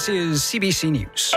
This is CBC News.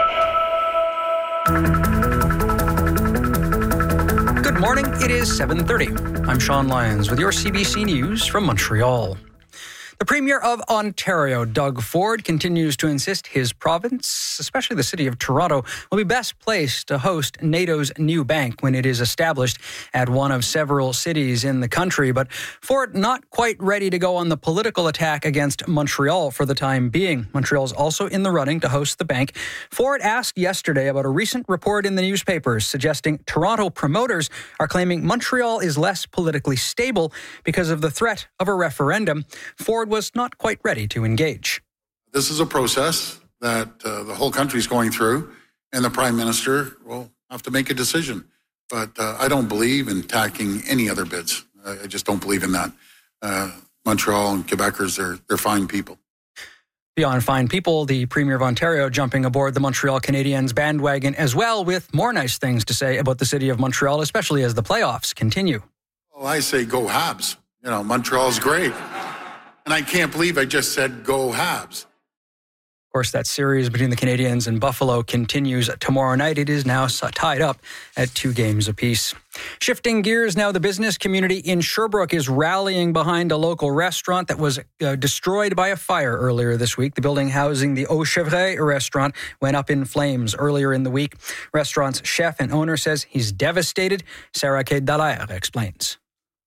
Good morning. It is 7:30. I'm Sean Lyons with your CBC News from Montreal. The Premier of Ontario, Doug Ford, continues to insist his province, especially the city of Toronto, will be best placed to host NATO's new bank when it is established at one of several cities in the country. But Ford not quite ready to go on the political attack against Montreal for the time being. Montreal is also in the running to host the bank. Ford asked yesterday about a recent report in the newspapers suggesting Toronto promoters are claiming Montreal is less politically stable because of the threat of a referendum. Ford was not quite ready to engage. This is a process that the whole country is going through, and the Prime Minister will have to make a decision. But I don't believe in tacking any other bids. I just don't believe in that. Montreal and Quebecers, they're fine people. Beyond fine people, the Premier of Ontario jumping aboard the Montreal Canadiens bandwagon as well, with more nice things to say about the city of Montreal, especially as the playoffs continue. Well, I say go Habs. Montreal's great. And I can't believe I just said go Habs. Of course, that series between the Canadiens and Buffalo continues tomorrow night. It is now tied up at 2 games apiece. Shifting gears now, the business community in Sherbrooke is rallying behind a local restaurant that was destroyed by a fire earlier this week. The building housing the Au Chevreuil restaurant went up in flames earlier in the week. Restaurant's chef and owner says he's devastated. Sarah Kate Dallaire explains.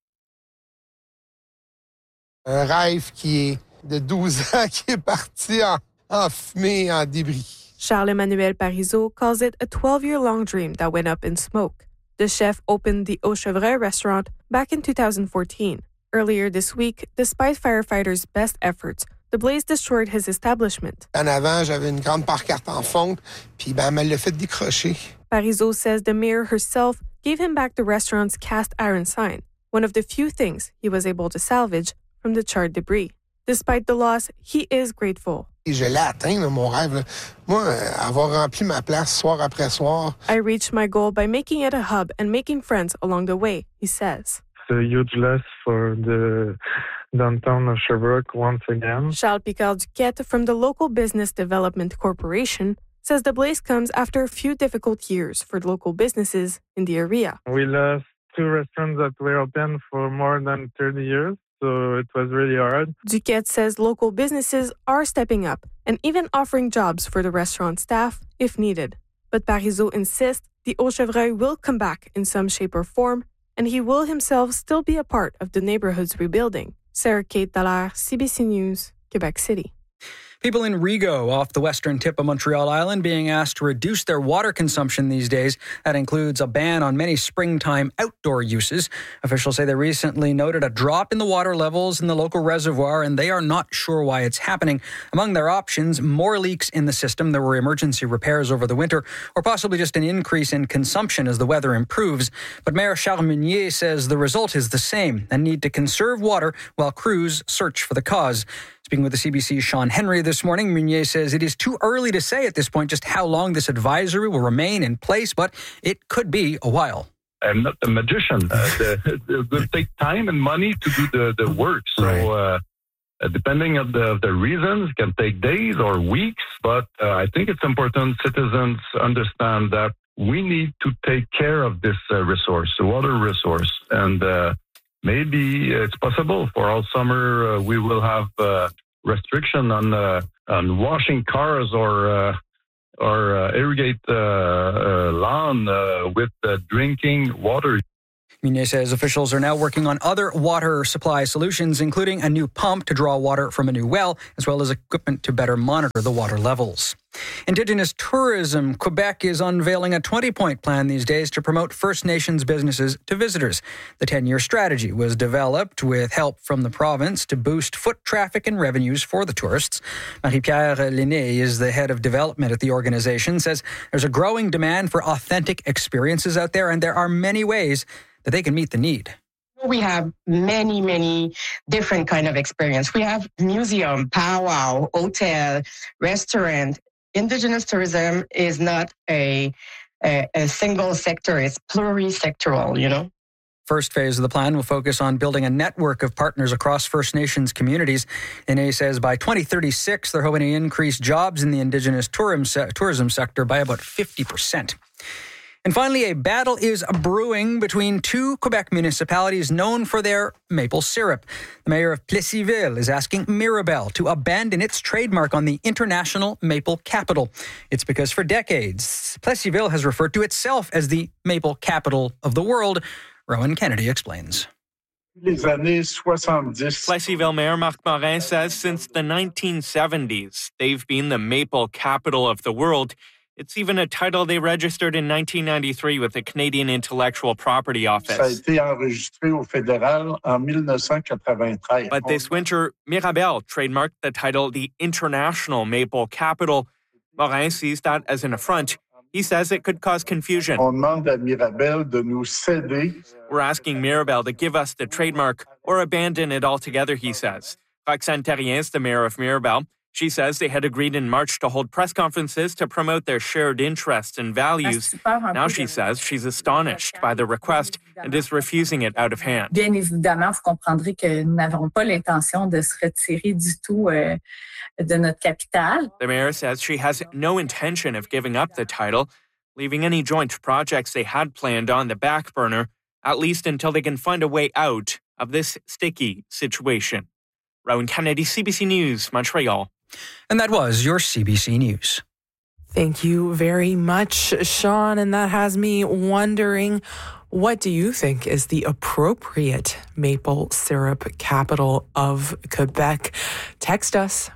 Un rêve qui est de 12 ans qui est parti en fumée, en débris. Charles-Emmanuel Parizeau calls it a 12-year-long dream that went up in smoke. The chef opened the Au Chevreuil restaurant back in 2014. Earlier this week, despite firefighters' best efforts, the blaze destroyed his establishment. En avant, j'avais une grande pancarte en fonte, puis elle me l'a fait décrocher. Parizeau says the mayor herself gave him back the restaurant's cast iron sign, one of the few things he was able to salvage from the charred debris. Despite the loss, he is grateful. Je l'ai atteint, mon rêve. Là. Moi, avoir rempli ma place soir après soir. I reached my goal by making it a hub and making friends along the way, he says. It's a huge loss for the downtown of Sherbrooke once again. Charles Picard-Duquette from the Local Business Development Corporation says the blaze comes after a few difficult years for local businesses in the area. We lost 2 restaurants that were open for more than 30 years. So it was really hard. Duquette says local businesses are stepping up and even offering jobs for the restaurant staff if needed. But Parizeau insists the Au Chevreuil will come back in some shape or form, and he will himself still be a part of the neighborhood's rebuilding. Sarah Kate Dallaire, CBC News, Quebec City. People in Rigaud, off the western tip of Montreal Island, being asked to reduce their water consumption these days. That includes a ban on many springtime outdoor uses. Officials say they recently noted a drop in the water levels in the local reservoir, and they are not sure why it's happening. Among their options, more leaks in the system. There were emergency repairs over the winter, or possibly just an increase in consumption as the weather improves. But Mayor Charles Meunier says the result is the same, a need to conserve water while crews search for the cause. Speaking with the CBC's Sean Henry this morning, Meunier says it is too early to say at this point just how long this advisory will remain in place, but it could be a while. I'm not a magician. It will take time and money to do the work. So depending on the reasons, it can take days or weeks. But I think it's important citizens understand that we need to take care of this resource, the water resource. And maybe it's possible for all summer we will have restriction on washing cars or irrigate lawn with drinking water. Meunier says officials are now working on other water supply solutions, including a new pump to draw water from a new well, as well as equipment to better monitor the water levels. Indigenous tourism. Quebec is unveiling a 20-point plan these days to promote First Nations businesses to visitors. The 10-year strategy was developed with help from the province to boost foot traffic and revenues for the tourists. Marie-Pierre Lenné is the head of development at the organization, says there's a growing demand for authentic experiences out there, and there are many ways that they can meet the need. We have many different kind of experience. We have museum, powwow, hotel, restaurant. Indigenous tourism is not a single sector. It's plurisectoral, First phase of the plan will focus on building a network of partners across First Nations communities. NA says by 2036, they're hoping to increase jobs in the Indigenous tourism sector by about 50%. And finally, a battle is brewing between two Quebec municipalities known for their maple syrup. The mayor of Plessisville is asking Mirabel to abandon its trademark on the international maple capital. It's because for decades, Plessisville has referred to itself as the maple capital of the world. Rowan Kennedy explains. Plessisville Mayor Marc Morin says since the 1970s, they've been the maple capital of the world. It's even a title they registered in 1993 with the Canadian Intellectual Property Office. But this winter, Mirabel trademarked the title the International Maple Capital. Morin sees that as an affront. He says it could cause confusion. We're asking Mirabel to give us the trademark or abandon it altogether, he says. Roxane Terrien is the mayor of Mirabel. She says they had agreed in March to hold press conferences to promote their shared interests and values. Now she says she's astonished by the request and is refusing it out of hand. Bien évidemment, vous comprendrez que nous n'avons pas l'intention de se retirer du tout de notre capitale. The mayor says she has no intention of giving up the title, leaving any joint projects they had planned on the back burner, at least until they can find a way out of this sticky situation. Rowan Kennedy, CBC News, Montreal. And that was your CBC News. Thank you very much, Sean. And that has me wondering, what do you think is the appropriate maple syrup capital of Quebec? Text us,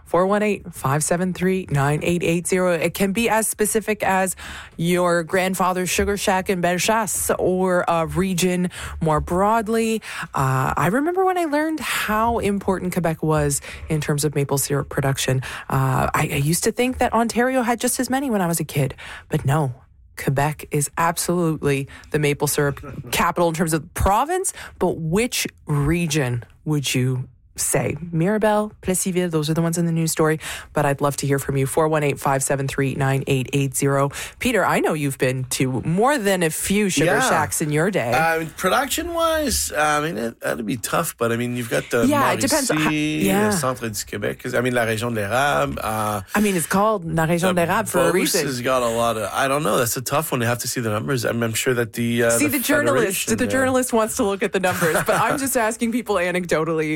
418-573-9880. It can be as specific as your grandfather's sugar shack in Bellechasse or a region more broadly. I remember when I learned how important Quebec was in terms of maple syrup production. I used to think that Ontario had just as many when I was a kid, but no. Quebec is absolutely the maple syrup capital in terms of province, but which region would you say? Mirabel, Plessisville, those are the ones in the news story, but I'd love to hear from you. 418-573-9880. Peter, I know you've been to more than a few sugar shacks in your day. Production-wise, that'd be tough, but you've got the Mauricie, the Centre du Québec, La Région de l'Érable. It's called La Région de l'Érable for a reason. Has got a lot of, I don't know, that's a tough one. You have to see the numbers. I'm sure that the journalist wants to look at the numbers, but I'm just asking people anecdotally.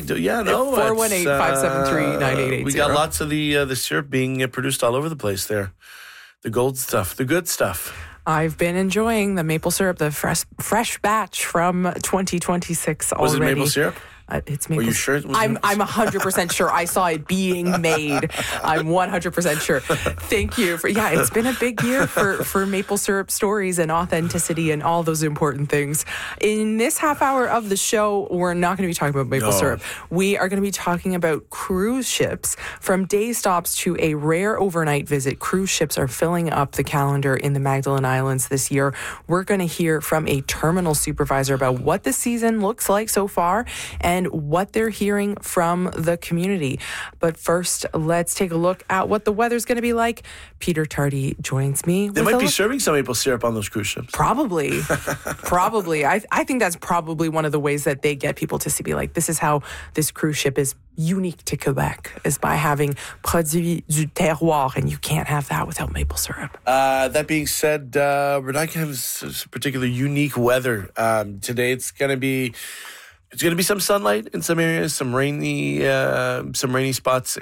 418-573-9880. We got lots of the syrup being produced all over the place there. The gold stuff, the good stuff. I've been enjoying the maple syrup, the fresh batch from 2026 already. Was it maple syrup? It's maple. Are you sure it was I'm 100% sure. I saw it being made. I'm 100% sure. Thank you for. Yeah, it's been a big year for maple syrup stories and authenticity and all those important things. In this half hour of the show, we're not going to be talking about maple syrup. We are going to be talking about cruise ships. From day stops to a rare overnight visit, cruise ships are filling up the calendar in the Magdalen Islands this year. We're going to hear from a terminal supervisor about what the season looks like so far and what they're hearing from the community. But first, let's take a look at what the weather's going to be like. Peter Tardy joins me. They might be serving some maple syrup on those cruise ships. Probably. I think that's probably one of the ways that they get people to see, be like, this is how this cruise ship is unique to Quebec, is by having produits du terroir, and you can't have that without maple syrup. That being said, we're not going to have some particular unique weather. Today it's going to be some sunlight in some areas, some rainy spots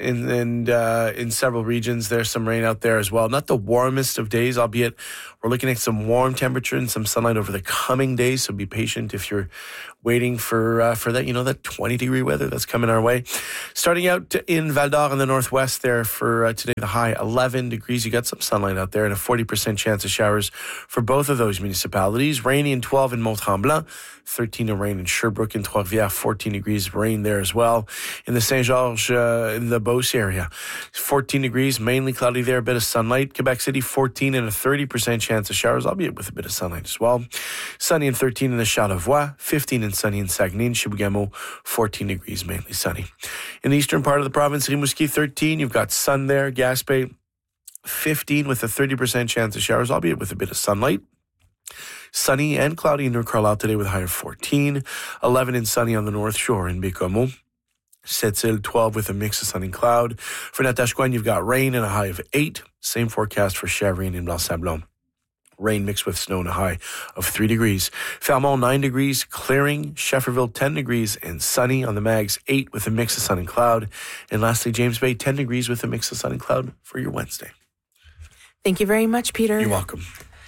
in several regions. There's some rain out there as well. Not the warmest of days, albeit we're looking at some warm temperature and some sunlight over the coming days. So be patient if you're waiting for that, that 20-degree weather that's coming our way. Starting out in Val d'Or in the northwest there for today, the high 11 degrees. You got some sunlight out there and a 40% chance of showers for both of those municipalities. Rainy and 12 in Mont-Tremblant, 13 of rain in Sherbrooke and Trois-Rivières, 14 degrees rain there as well. In the Saint-Georges, in the Beauce area, 14 degrees, mainly cloudy there, a bit of sunlight. Quebec City, 14 and a 30% chance of showers, albeit with a bit of sunlight as well. Sunny and 13 in the Charlevoix, 15 and sunny in Saguenay and Chibougamau, 14 degrees, mainly sunny. In the eastern part of the province, Rimouski, 13. You've got sun there. Gaspé, 15 with a 30% chance of showers, albeit with a bit of sunlight. Sunny and cloudy in Near Carlisle today with a high of 14. 11 and sunny on the North Shore in Bécomo. Sept-Îles, 12 with a mix of sun and cloud. For Natashquan, you've got rain and a high of 8. Same forecast for Chevrine and Blanc-Sablon. Rain mixed with snow and a high of 3 degrees. Falmont, 9 degrees. Clearing. Shefferville, 10 degrees and sunny. On the Mags, 8 with a mix of sun and cloud. And lastly, James Bay, 10 degrees with a mix of sun and cloud for your Wednesday. Thank you very much, Peter. You're welcome.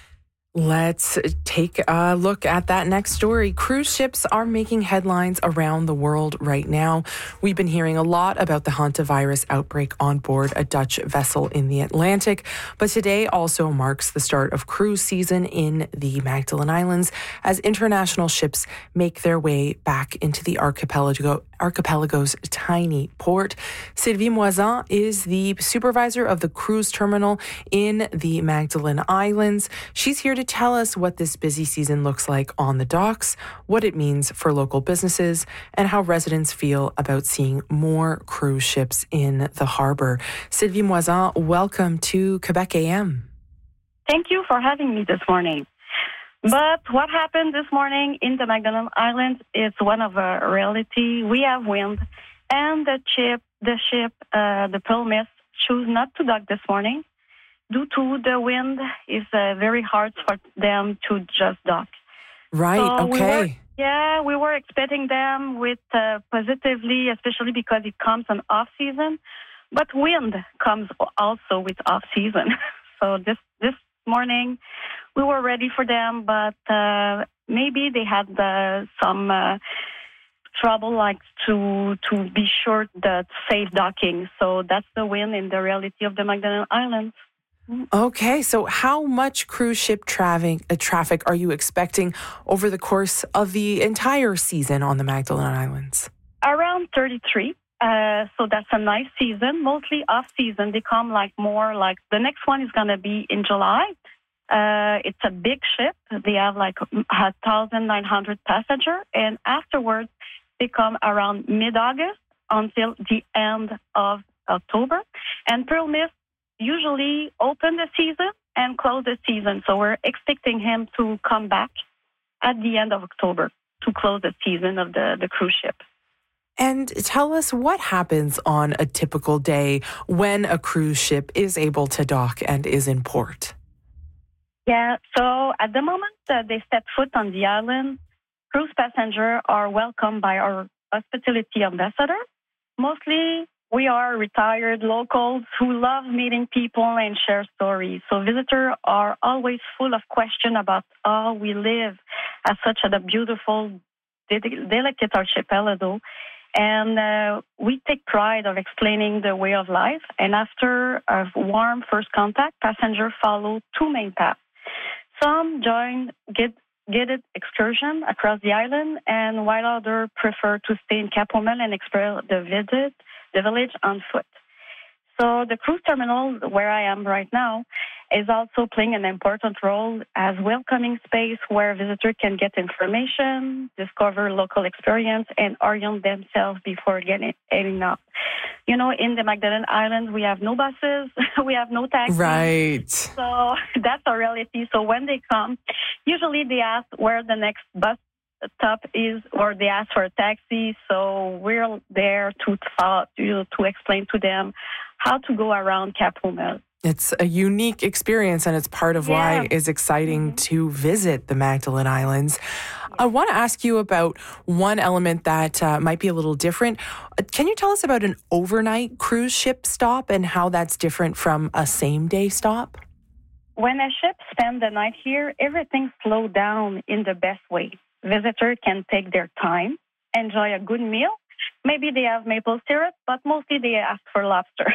Let's take a look at that next story. Cruise ships are making headlines around the world right now. We've been hearing a lot about the hantavirus outbreak on board a Dutch vessel in the Atlantic, but today also marks the start of cruise season in the Magdalen Islands as international ships make their way back into the archipelago's tiny port. Sylvie Moisan is the supervisor of the cruise terminal in the Magdalen Islands. She's here to tell us what this busy season looks like on the docks, what it means for local businesses, and how residents feel about seeing more cruise ships in the harbor. Sylvie Moisan, welcome to Quebec AM. Thank you for having me this morning. But what happened this morning in the Magdalen Islands is one of a reality. We have wind, and the ship, the Pearl Mist, chose not to dock this morning. Due to the wind, it's very hard for them to just dock. Right, so okay. We were expecting them with positively, especially because it comes on off-season. But wind comes also with off-season. So this morning, we were ready for them, but maybe they had some trouble, like to be sure that safe docking. So that's the wind in the reality of the Magdalen Islands. Okay, so how much cruise ship traffic are you expecting over the course of the entire season on the Magdalen Islands? Around 33. So that's a nice season. Mostly off season, they come more like the next one is going to be in July. It's a big ship. They have 1,900 passengers, and afterwards they come around mid-August until the end of October. And Pearl Mist usually open the season and close the season. So we're expecting him to come back at the end of October to close the season of the cruise ship. And tell us what happens on a typical day when a cruise ship is able to dock and is in port. Yeah, so at the moment they step foot on the island, cruise passengers are welcomed by our hospitality ambassador. Mostly we are retired locals who love meeting people and share stories. So visitors are always full of questions about how we live as such a beautiful, delicate archipelago. And we take pride of explaining the way of life. And after a warm first contact, passengers follow two main paths. Some join guided excursion across the island, and while others prefer to stay in Cap Omel and explore the village on foot. So the cruise terminal, where I am right now, is also playing an important role as welcoming space where visitors can get information, discover local experience, and orient themselves before heading up. You know, in the Magdalen Islands, we have no buses, we have no taxis. Right. So that's a reality. So when they come, usually they ask where the next bus stop is, or they ask for a taxi. So we're there to explain to them how to go around Cap Omel. It's a unique experience, and it's part of why it's exciting to visit the Magdalen Islands. I want to ask you about one element that might be a little different. Can you tell us about an overnight cruise ship stop and how that's different from a same-day stop? When a ship spends the night here, everything slows down in the best way. Visitors can take their time, enjoy a good meal. Maybe they have maple syrup, but mostly they ask for lobster.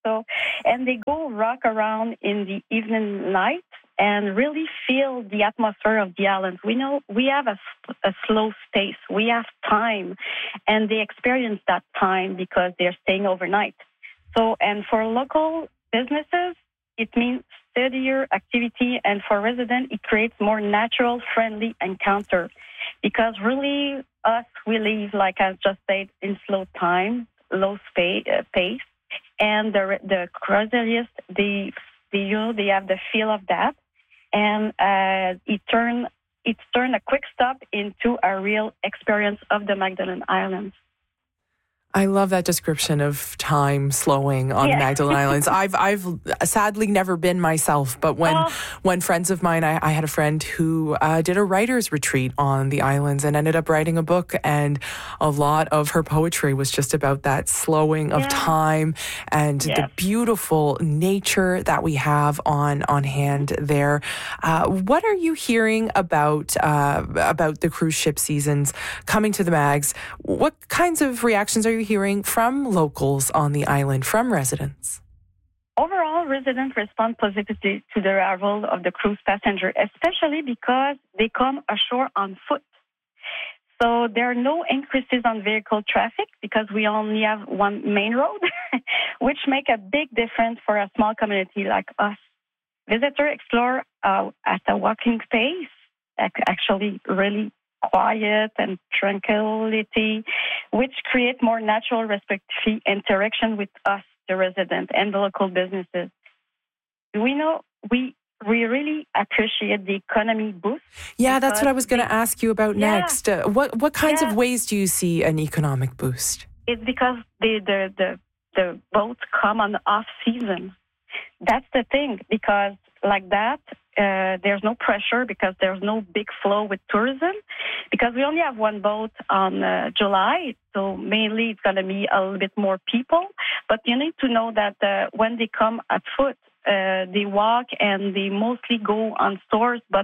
And they go rock around in the evening light and really feel the atmosphere of the islands. We know we have a slow space. We have time, and they experience that time because they're staying overnight. So, and for local businesses, it means steadier activity, and for residents, it creates more natural, friendly encounter. Because really, we live, like I just said, in slow time, low pace. And the cruiserists, they have the feel of that. and it turned a quick stop into a real experience of the Magdalen Islands. I love that description of time slowing on the Magdalen Islands. I've sadly never been myself, but when friends of mine, I had a friend who did a writer's retreat on the islands and ended up writing a book, and a lot of her poetry was just about that slowing of time and the beautiful nature that we have on hand there. What are you hearing about the cruise ship seasons coming to the Mags? What kinds of reactions are you hearing from locals on the island, from residents? Overall, residents respond positively to the arrival of the cruise passenger, especially because they come ashore on foot. So there are no increases on vehicle traffic because we only have one main road, which make a big difference for a small community like us. Visitors explore at a walking pace, actually really quiet and tranquility, which create more natural, respectful interaction with us, the residents, and the local businesses. We know we really appreciate the economy boost. Yeah, that's what I was going to ask you about next. What kinds of ways do you see an economic boost? It's because the boats come on the off season. That's the thing, because like that, there's no pressure because there's no big flow with tourism, because we only have one boat on July, so mainly it's going to be a little bit more people. But you need to know that when they come at foot, they walk and they mostly go on stores, but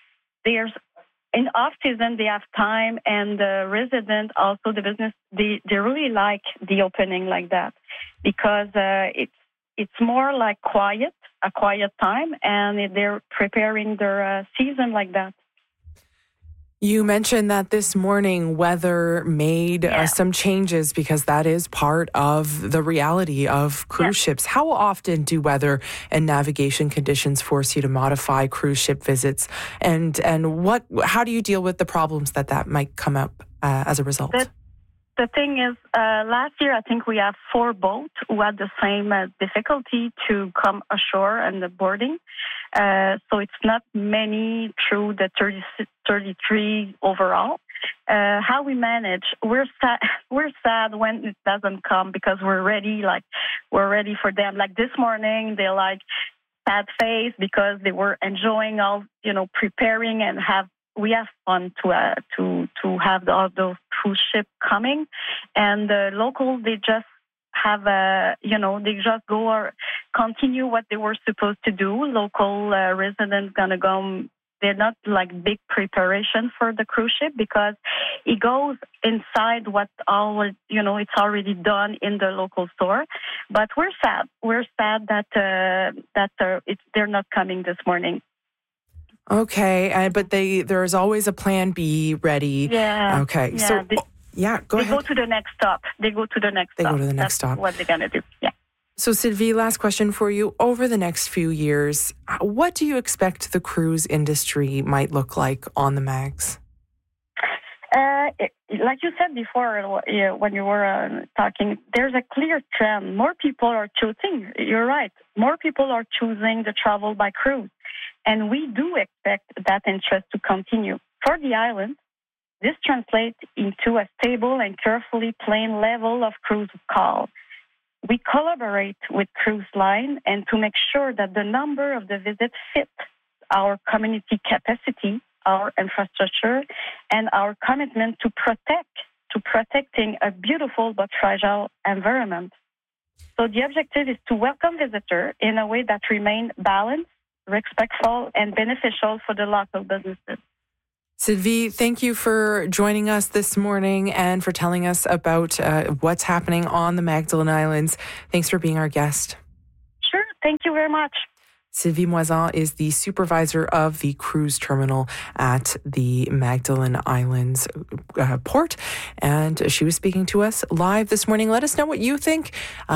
in off season they have time, and the resident, also the business, they really like the opening like that, because it's more like a quiet time, and they're preparing their season like that. You mentioned that this morning weather made some changes, because that is part of the reality of cruise ships. How often do weather and navigation conditions force you to modify cruise ship visits? And how do you deal with the problems that might come up as a result? The thing is, last year I think we have 4 boats who had the same difficulty to come ashore and the boarding. So it's not many through the 33 overall. How we manage, we're sad when it doesn't come, because we're ready for them. Like this morning, they're like sad face because they were enjoying all, preparing, and we have fun to have all those cruise ships coming, and the local, they just have they just go or continue what they were supposed to do. Local residents gonna go. They're not like big preparation for the cruise ship, because it goes inside what it's already done in the local store. But we're sad. We're sad that they're not coming this morning. Okay, but there's always a plan B ready. Yeah. Okay. Yeah, so, go ahead. They go to the next stop. They go to the next stop. What they're going to do. Yeah. So, Sylvie, last question for you. Over the next few years, what do you expect the cruise industry might look like on the Mags? Like you said before, when you were talking, there's a clear trend. More people are choosing. You're right. More people are choosing the travel by cruise. And we do expect that interest to continue. For the island, this translates into a stable and carefully planned level of cruise call. We collaborate with cruise line and to make sure that the number of the visits fit our community capacity, our infrastructure, and our commitment to protecting a beautiful but fragile environment. So the objective is to welcome visitors in a way that remains balanced, respectful, and beneficial for the local businesses. Sylvie, thank you for joining us this morning and for telling us about what's happening on the Magdalen Islands. Thanks for being our guest. Sure. Thank you very much. Sylvie Moisan is the supervisor of the cruise terminal at the Magdalen Islands port, and she was speaking to us live this morning. Let us know what you think.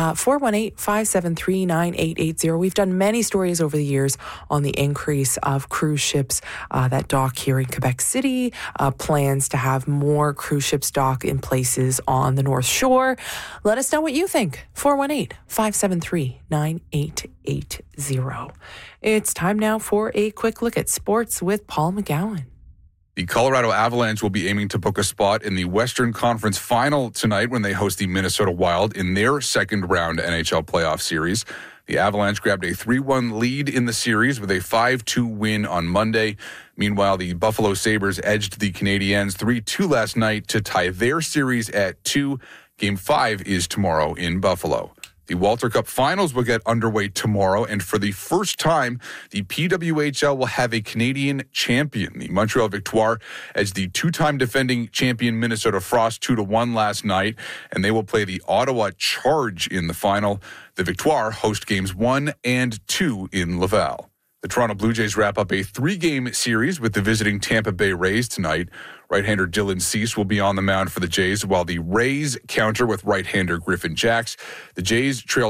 418-573-9880. We've done many stories over the years on the increase of cruise ships that dock here in Quebec City, plans to have more cruise ships dock in places on the North Shore. Let us know what you think. 418-573-9880. It's time now for a quick look at sports with Paul McGowan. The Colorado Avalanche will be aiming to book a spot in the Western Conference Final tonight when they host the Minnesota Wild in their second-round NHL playoff series. The Avalanche grabbed a 3-1 lead in the series with a 5-2 win on Monday. Meanwhile, the Buffalo Sabres edged the Canadiens 3-2 last night to tie their series at 2. Game 5 is tomorrow in Buffalo. The Walter Cup Finals will get underway tomorrow, and for the first time, the PWHL will have a Canadian champion. The Montreal Victoire edged the two-time defending champion Minnesota Frost 2-1 last night, and they will play the Ottawa Charge in the final. The Victoire host games 1 and 2 in Laval. The Toronto Blue Jays wrap up a 3-game series with the visiting Tampa Bay Rays tonight. Right-hander Dylan Cease will be on the mound for the Jays, while the Rays counter with right-hander Griffin Jacks. The Jays trailed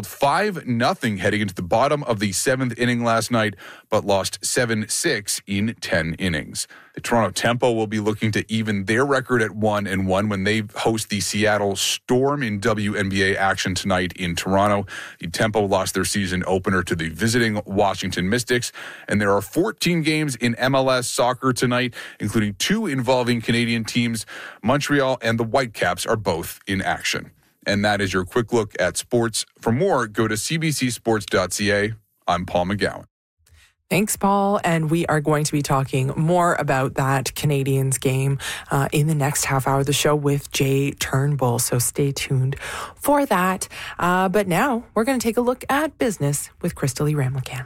5-0 heading into the bottom of the 7th inning last night, but lost 7-6 in 10 innings. The Toronto Tempo will be looking to even their record at 1-1 when they host the Seattle Storm in WNBA action tonight in Toronto. The Tempo lost their season opener to the visiting Washington Mystics, and there are 14 games in MLS soccer tonight, including 2 involving Canadian teams. Montreal and the Whitecaps are both in action. And that is your quick look at sports. For more, go to cbcsports.ca. I'm Paul McGowan. Thanks, Paul. And we are going to be talking more about that Canadiens game in the next half hour of the show with Jay Turnbull. So stay tuned for that. But now we're going to take a look at business with Crystalie Ramlichan.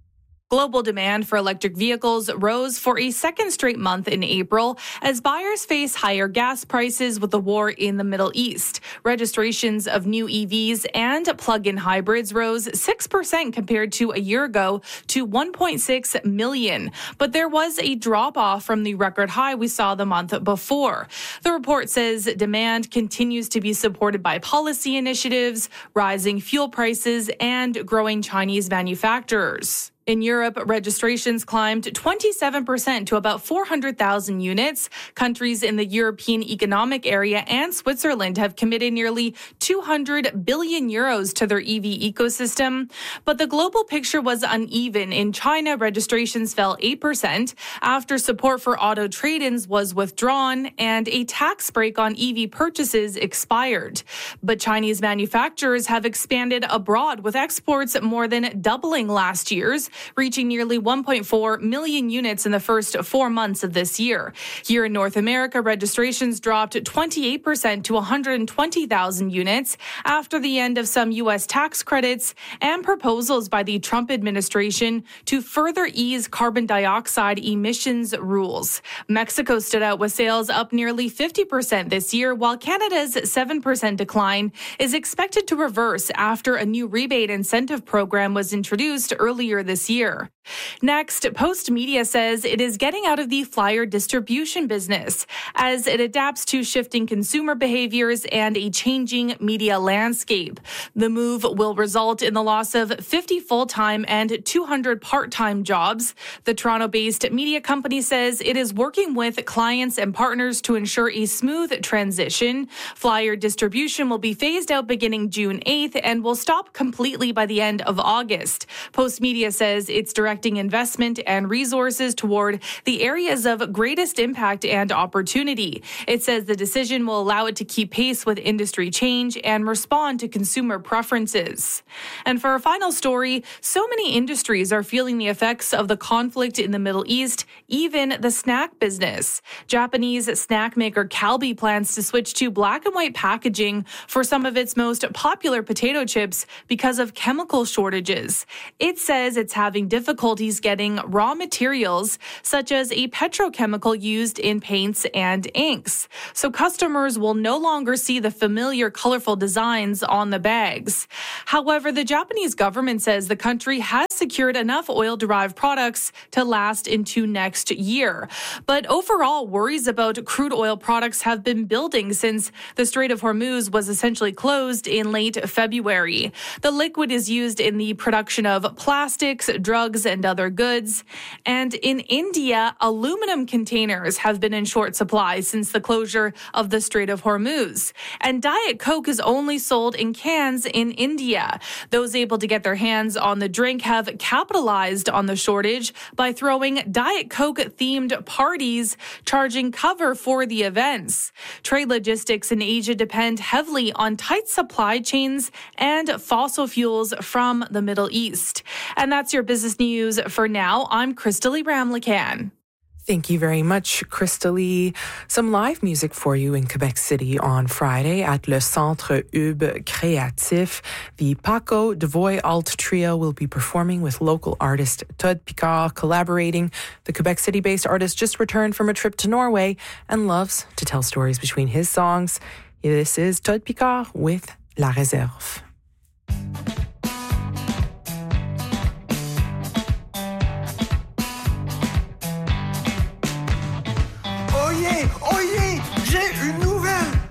Global demand for electric vehicles rose for a second straight month in April as buyers face higher gas prices with the war in the Middle East. Registrations of new EVs and plug-in hybrids rose 6% compared to a year ago to 1.6 million. But there was a drop-off from the record high we saw the month before. The report says demand continues to be supported by policy initiatives, rising fuel prices, and growing Chinese manufacturers. In Europe, registrations climbed 27% to about 400,000 units. Countries in the European Economic Area and Switzerland have committed nearly 200 billion euros to their EV ecosystem. But the global picture was uneven. In China, registrations fell 8% after support for auto trade-ins was withdrawn and a tax break on EV purchases expired. But Chinese manufacturers have expanded abroad, with exports more than doubling last year's, reaching nearly 1.4 million units in the first 4 months of this year. Here in North America, registrations dropped 28% to 120,000 units after the end of some U.S. tax credits and proposals by the Trump administration to further ease carbon dioxide emissions rules. Mexico stood out with sales up nearly 50% this year, while Canada's 7% decline is expected to reverse after a new rebate incentive program was introduced earlier this year. Next, Post Media says it is getting out of the flyer distribution business as it adapts to shifting consumer behaviors and a changing media landscape. The move will result in the loss of 50 full-time and 200 part-time jobs. The Toronto-based media company says it is working with clients and partners to ensure a smooth transition. Flyer distribution will be phased out beginning June 8th and will stop completely by the end of August. Post Media says it's directing investment and resources toward the areas of greatest impact and opportunity. It says the decision will allow it to keep pace with industry change and respond to consumer preferences. And for our final story, so many industries are feeling the effects of the conflict in the Middle East, even the snack business. Japanese snack maker Calbee plans to switch to black and white packaging for some of its most popular potato chips because of chemical shortages. It says it's having difficulties getting raw materials such as a petrochemical used in paints and inks. So customers will no longer see the familiar colorful designs on the bags. However, the Japanese government says the country has secured enough oil-derived products to last into next year. But overall, worries about crude oil products have been building since the Strait of Hormuz was essentially closed in late February. The liquid is used in the production of plastics, drugs, and other goods. And in India, aluminum containers have been in short supply since the closure of the Strait of Hormuz. And Diet Coke is only sold in cans in India. Those able to get their hands on the drink have capitalized on the shortage by throwing Diet Coke-themed parties, charging cover for the events. Trade logistics in Asia depend heavily on tight supply chains and fossil fuels from the Middle East. And that's your business news for now. I'm Crystalie Ramlakan. Thank you very much, Crystalie. Some live music for you in Quebec City on Friday at Le Centre Ube Créatif. The Paco Devoy Alt Trio will be performing with local artist Todd Picard collaborating. The Quebec City-based artist just returned from a trip to Norway and loves to tell stories between his songs. This is Todd Picard with La Réserve.